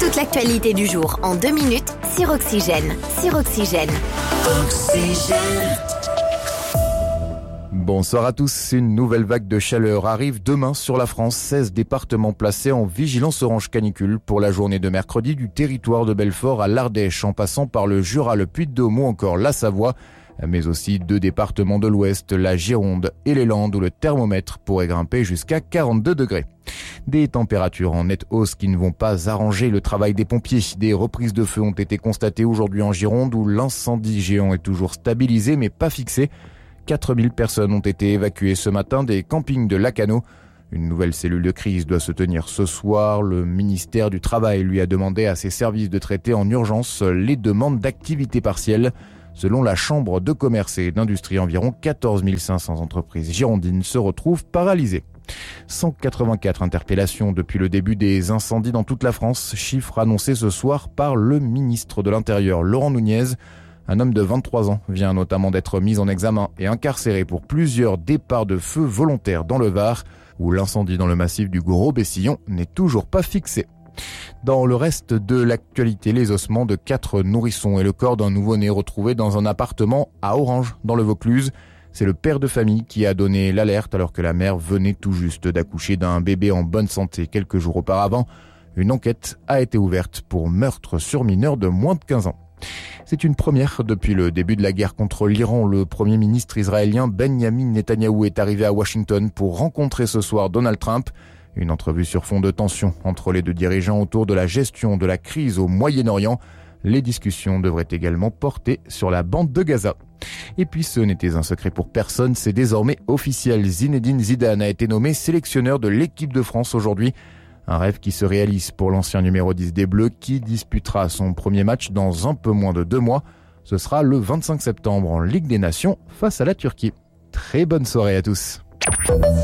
Toute l'actualité du jour en 2 minutes sur Oxygène. Bonsoir à tous. Une nouvelle vague de chaleur arrive demain sur la France. 16 départements placés en vigilance orange canicule pour la journée de mercredi, du territoire de Belfort à l'Ardèche, en passant par le Jura, le Puy-de-Dôme ou encore la Savoie, mais aussi 2 départements de l'Ouest, la Gironde et les Landes, où le thermomètre pourrait grimper jusqu'à 42 degrés. Des températures en nette hausse qui ne vont pas arranger le travail des pompiers. Des reprises de feu ont été constatées aujourd'hui en Gironde, où l'incendie géant est toujours stabilisé mais pas fixé. 4000 personnes ont été évacuées ce matin des campings de Lacanau. Une nouvelle cellule de crise doit se tenir ce soir. Le ministère du Travail lui a demandé à ses services de traiter en urgence les demandes d'activité partielle. Selon la Chambre de commerce et d'industrie, environ 14 500 entreprises girondines se retrouvent paralysées. 184 interpellations depuis le début des incendies dans toute la France, chiffre annoncé ce soir par le ministre de l'Intérieur, Laurent Nunez. Un homme de 23 ans vient notamment d'être mis en examen et incarcéré pour plusieurs départs de feu volontaires dans le Var, où l'incendie dans le massif du Gros-Bessillon n'est toujours pas fixé. Dans le reste de l'actualité, les ossements de 4 nourrissons et le corps d'un nouveau-né retrouvé dans un appartement à Orange, dans le Vaucluse. C'est le père de famille qui a donné l'alerte alors que la mère venait tout juste d'accoucher d'un bébé en bonne santé quelques jours auparavant. Une enquête a été ouverte pour meurtre sur mineur de moins de 15 ans. C'est une première depuis le début de la guerre contre l'Iran. Le premier ministre israélien Benjamin Netanyahou est arrivé à Washington pour rencontrer ce soir Donald Trump. Une entrevue sur fond de tension entre les 2 dirigeants autour de la gestion de la crise au Moyen-Orient. Les discussions devraient également porter sur la bande de Gaza. Et puis ce n'était un secret pour personne, c'est désormais officiel. Zinedine Zidane a été nommé sélectionneur de l'équipe de France aujourd'hui. Un rêve qui se réalise pour l'ancien numéro 10 des Bleus qui disputera son premier match dans un peu moins de 2 mois. Ce sera le 25 septembre en Ligue des Nations face à la Turquie. Très bonne soirée à tous.